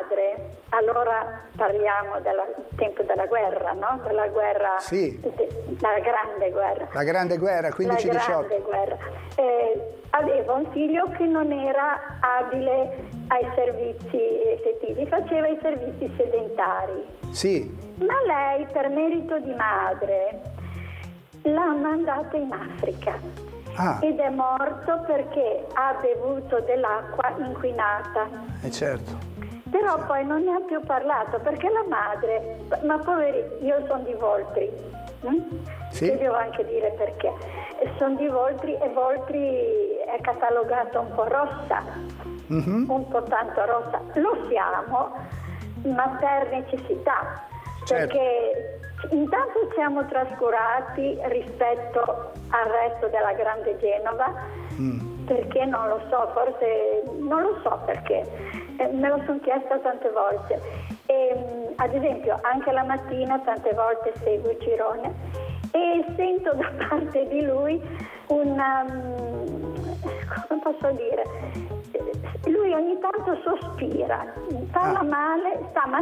madre, allora parliamo del tempo della guerra, no? Della guerra, sì. La grande guerra. La grande guerra, 15-18. La grande guerra. Aveva un figlio che non era abile ai servizi effettivi, faceva i servizi sedentari. Sì. Ma lei, per merito di madre, l'ha mandato in Africa. Ed è morto perché ha bevuto dell'acqua inquinata. Certo. Però poi non ne ha più parlato perché la madre, ma poveri, io sono di Voltri, sì. Ti devo anche dire perché. Sono di Voltri e Voltri è catalogata un po' rossa, un po' tanto rossa. Lo siamo, ma per necessità, certo. Perché intanto siamo trascurati rispetto al resto della grande Genova, perché non lo so, forse non lo so perché, me lo sono chiesta tante volte. Ad esempio anche la mattina tante volte seguo il Girone e sento da parte di lui come posso dire, lui ogni tanto sospira, parla male.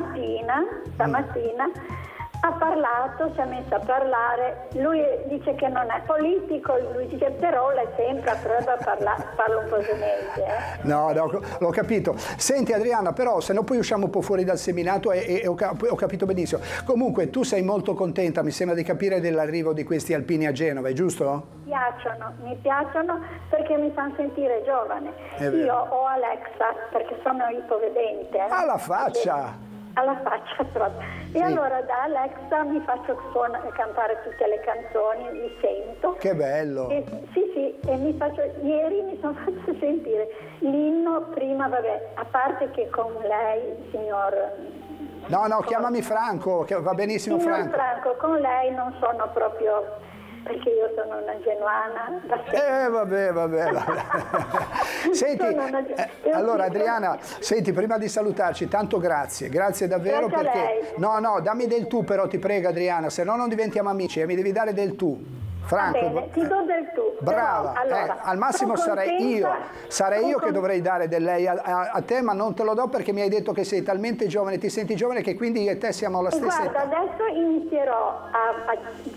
Stamattina ha parlato, si è messo a parlare, lui dice che non è politico, lui dice però lei sempre prova a parlare, parla un po' senese. No, l'ho capito. Senti Adriana, però se no poi usciamo un po' fuori dal seminato e ho capito benissimo. Comunque tu sei molto contenta, mi sembra di capire, dell'arrivo di questi alpini a Genova, è giusto? Mi piacciono perché mi fanno sentire giovane. Io ho Alexa perché sono ipovedente. Alla faccia! Alla faccia proprio. E sì. Allora da Alexa mi faccio cantare tutte le canzoni, li sento. Che bello! Sì, e ieri mi sono fatto sentire l'inno prima, a parte che con lei, signor... No, chiamami Franco, che va benissimo Franco. Franco, con lei non sono proprio... perché io sono una genuana. Vabbè. Senti, allora Adriana, senti, prima di salutarci, tanto grazie davvero. Grazie perché no, dammi del tu però, ti prego Adriana, se no non diventiamo amici e mi devi dare del tu. Franco, va bene, ti do del tu. Brava, però, allora, al massimo sarei io che dovrei dare del lei a te, ma non te lo do perché mi hai detto che sei talmente giovane, ti senti giovane, che quindi io e te siamo alla stessa età. Guarda, adesso inizierò a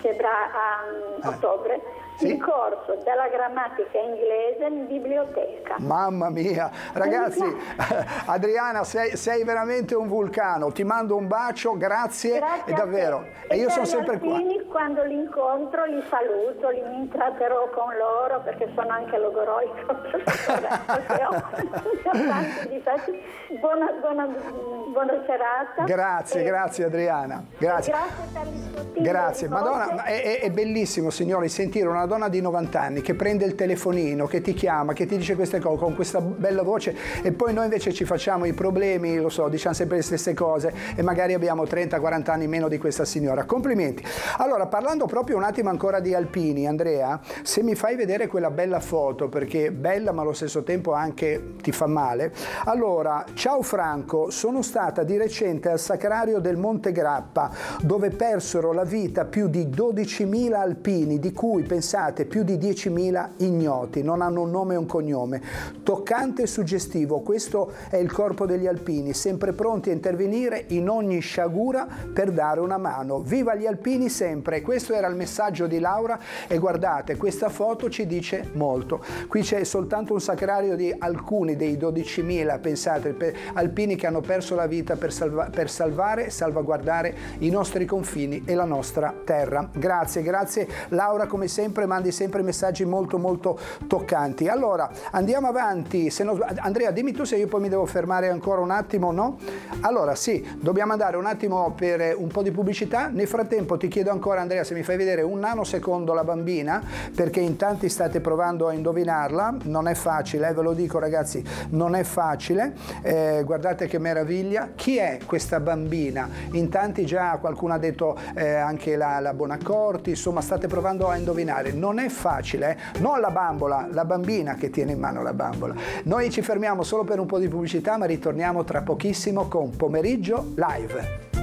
ottobre il corso della grammatica inglese in biblioteca. Mamma mia, ragazzi, Adriana, sei veramente un vulcano, ti mando un bacio, grazie e davvero. E io sono sempre qua. Quando li incontro li saluto, li intratterò con loro perché sono anche logoroico, perché ho tanti difetti. Buona serata. Grazie Adriana. Grazie per l'istruttivo. Grazie, Madonna, è bellissimo signori sentire una donna di 90 anni che prende il telefonino, che ti chiama, che ti dice queste cose con questa bella voce e poi noi invece ci facciamo i problemi, lo so, diciamo sempre le stesse cose e magari abbiamo 30-40 anni meno di questa signora. Complimenti. Allora, parlando proprio un attimo ancora di alpini, Andrea, se mi fai vedere quella bella foto, perché bella ma allo stesso tempo anche ti fa male. Allora, ciao Franco, sono stata di recente al Sacrario del Monte Grappa, dove persero la vita più di 12.000 alpini, di cui, pensate, più di 10.000 ignoti, non hanno un nome e un cognome. Toccante e suggestivo, questo è il corpo degli alpini, sempre pronti a intervenire in ogni sciagura per dare una mano. Viva gli alpini sempre! Questo era il messaggio di Laura e guardate, questa foto ci dice molto. Qui c'è soltanto un sacrario di alcuni dei 12.000, pensate, alpini che hanno perso la vita per salvaguardare i nostri confini e la nostra terra. Grazie Laura, come sempre mandi sempre messaggi molto molto toccanti. Allora andiamo avanti. Andrea, dimmi tu se io poi mi devo fermare ancora un attimo, no? Allora sì, dobbiamo andare un attimo per un po' di pubblicità. Nel frattempo ti chiedo ancora, Andrea, se mi fai vedere un nanosecondo la bambina, perché in tanti state provando a indovinarla. Non è facile, ve lo dico ragazzi, non è facile. Guardate che meraviglia. Chi è questa bambina? In tanti già qualcuno ha detto anche la Bonaccorti, insomma state provando a indovinare. Non è facile, non la bambola, la bambina che tiene in mano la bambola. Noi ci fermiamo solo per un po' di pubblicità, ma ritorniamo tra pochissimo con Pomeriggio Live.